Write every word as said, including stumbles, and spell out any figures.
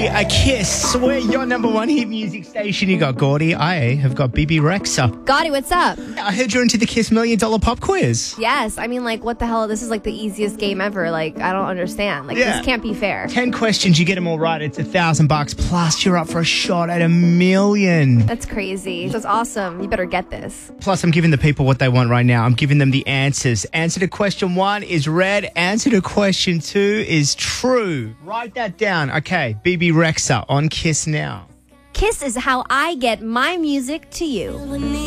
a Kiss. We're your number one hit music station. You got Gordy. I have got B B Rexa. Gotti, what's up? I heard you're into the Kiss Million Dollar Pop Quiz. Yes, I mean, like, what the hell? This is like the easiest game ever. Like, I don't understand. Like, Yeah. this can't be fair. Ten questions, you get them all right. It's a thousand bucks. Plus, you're up for a shot at a million. That's crazy. That's awesome. You better get this. Plus, I'm giving the people what they want right now. I'm giving them the answers. Answer to question one is red. Answer to question two is true. Write that down. Okay, B B Rexa on Kiss now. Kiss is how I get my music to you.